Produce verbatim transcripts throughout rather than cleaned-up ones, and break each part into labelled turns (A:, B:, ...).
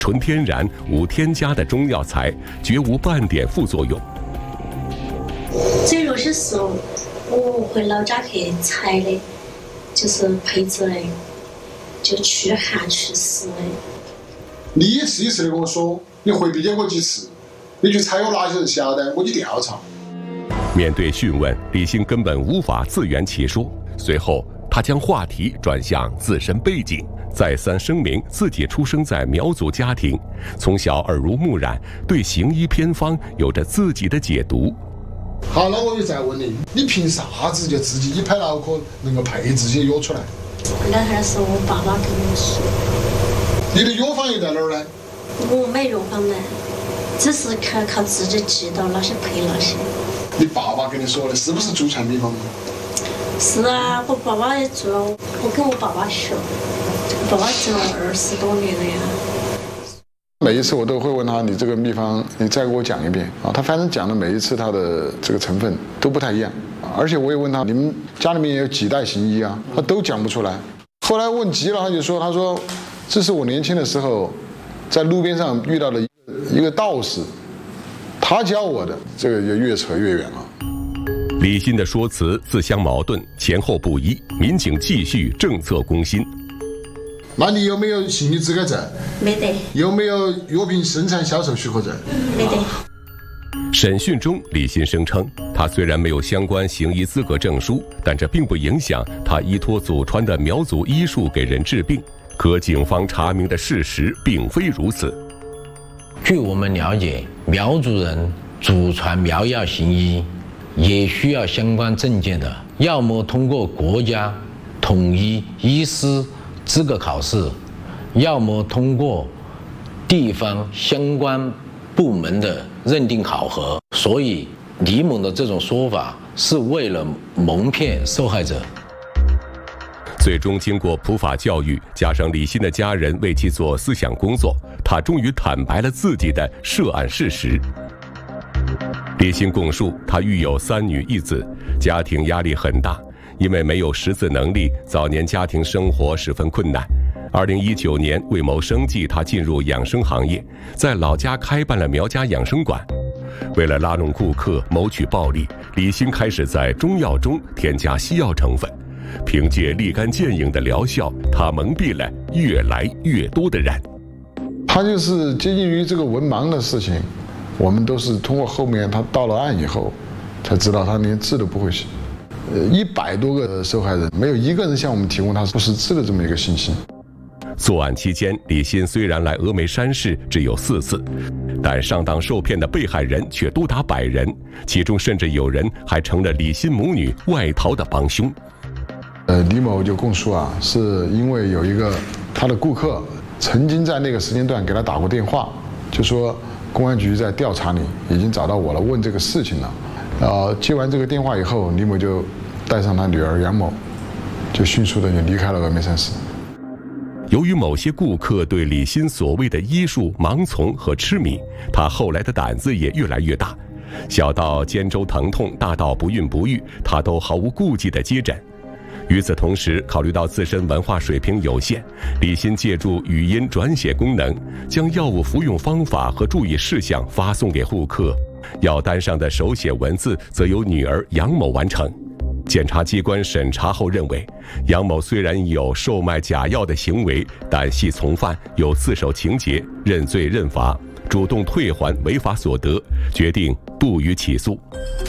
A: 纯天然、无添加的中药材，绝无半点副作用。
B: 最有些时候，我回老家去采的，就是配制的，就驱寒祛湿的。
C: 你一次一次的跟我说，你回避见过几次？你去采有哪些人晓得？我去调查。
A: 面对讯问，李欣根本无法自圆其说。随后，他将话题转向自身背景，再三声明自己出生在苗族家庭，从小耳濡目染，对行医偏方有着自己的解读。
C: 好，那我就再问你，你凭啥子就自己一拍脑壳能够配自己的药出来？
B: 那还是我爸爸跟我说。
C: 你的药方又在哪儿呢？
B: 我没药方呢，只是靠靠自己记到哪些配哪些。
C: 你爸爸跟你说的是不是祖传秘方？
B: 是啊，我爸爸也做了，我跟我爸爸学，爸爸做了二十多年了呀。
D: 每一次我都会问他，你这个秘方你再给我讲一遍啊。他反正讲的每一次他的这个成分都不太一样，而且我也问他，你们家里面有几代行医啊？他都讲不出来。后来问急了，他就说，他说这是我年轻的时候在路边上遇到的一个一个道士，他教我的。这个就越扯越远了。
A: 李欣的说辞自相矛盾，前后不一，民警继续政策攻心。
C: 那你有没有行医资格证？
B: 没得。
C: 有没有药品生产销售许可证？
B: 没得。
A: 审讯中，李欣声称，他虽然没有相关行医资格证书，但这并不影响他依托祖传的苗族医术给人治病。可警方查明的事实并非如此。
E: 据我们了解，苗族人祖传苗药行医也需要相关证件的，要么通过国家统一医师资格考试，要么通过地方相关部门的认定考核。所以李某的这种说法是为了蒙骗受害者。
A: 最终经过普法教育，加上李欣的家人为其做思想工作，他终于坦白了自己的涉案事实。李欣供述，他育有三女一子，家庭压力很大，因为没有识字能力，早年家庭生活十分困难。二零一九年，为谋生计，他进入养生行业，在老家开办了苗家养生馆。为了拉拢顾客，谋取暴利，李欣开始在中药中添加西药成分。凭借立竿见影的疗效，他蒙蔽了越来越多的人。
D: 他就是接近于这个文盲的事情，我们都是通过后面他到了案以后，才知道他连字都不会写。呃，一百多个受害人，没有一个人向我们提供他不识字的这么一个信息。
A: 作案期间，李欣虽然来峨眉山市只有四次，但上当受骗的被害人却多达百人，其中甚至有人还成了李欣母女外逃的帮凶。
D: 呃，李某就供述啊，是因为有一个他的顾客曾经在那个时间段给他打过电话，就说公安局在调查你，已经找到我了，问这个事情了。呃，接完这个电话以后，李某就带上他女儿杨某，就迅速的就离开了峨眉山市。
A: 由于某些顾客对李欣所谓的医术盲从和痴迷，他后来的胆子也越来越大，小到肩周疼痛，大到不孕不育，他都毫无顾忌地接诊。与此同时，考虑到自身文化水平有限，李欣借助语音转写功能，将药物服用方法和注意事项发送给顾客，药单上的手写文字则由女儿杨某完成。检察机关审查后认为，杨某虽然有售卖假药的行为，但系从犯，有自首情节，认罪认罚，主动退还违法所得，决定不予起诉。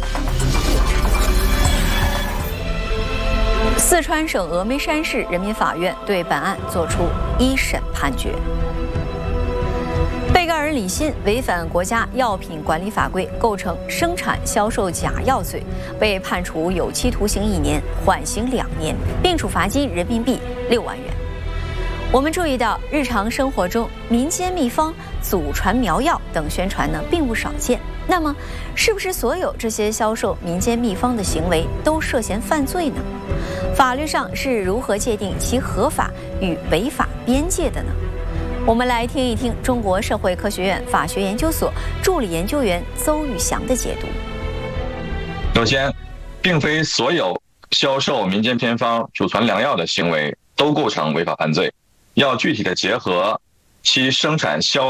F: 四川省峨眉山市人民法院对本案作出一审判决。被告人李欣违反国家药品管理法规，构成生产销售假药罪，被判处有期徒刑一年，缓刑两年，并处罚金人民币六万元。我们注意到，日常生活中民间秘方、祖传苗药等宣传呢，并不少见。那么，是不是所有这些销售民间秘方的行为都涉嫌犯罪呢？法律上是如何界定其合法与违法边界的呢？我们来听一听中国社会科学院法学研究所助理研究员邹玉祥的解读。
G: 首先，并非所有销售民间偏方、祖传良药的行为都构成违法犯罪，要具体的结合其生产销